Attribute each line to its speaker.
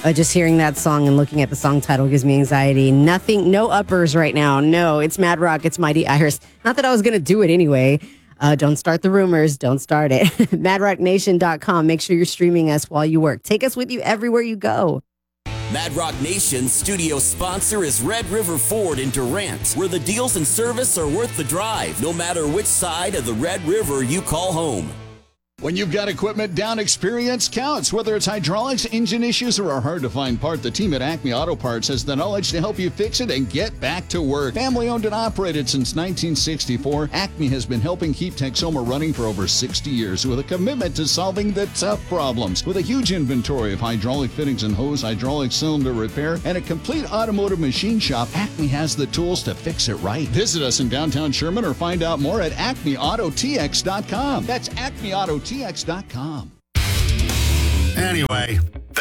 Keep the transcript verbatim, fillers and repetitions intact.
Speaker 1: Uh, just hearing that song and looking at the song title gives me anxiety. Nothing, no uppers right now. No, it's Mad Rock. It's Mighty Iris. Not that I was going to do it anyway. Uh, don't start the rumors. Don't start it. mad rock nation dot com. Make sure you're streaming us while you work. Take us with you everywhere you go.
Speaker 2: Mad Rock Nation's studio sponsor is Red River Ford in Durant, where the deals and service are worth the drive, no matter which side of the Red River you call home.
Speaker 3: When you've got equipment down, experience counts. Whether it's hydraulics, engine issues, or a hard-to-find part, the team at Acme Auto Parts has the knowledge to help you fix it and get back to work. Family-owned and operated since nineteen sixty-four, Acme has been helping keep Texoma running for over sixty years with a commitment to solving the tough problems. With a huge inventory of hydraulic fittings and hose, hydraulic cylinder repair, and a complete automotive machine shop, Acme has the tools to fix it right. Visit us in downtown Sherman or find out more at acme auto t x dot com. That's acme auto t x dot com.
Speaker 4: Anyway,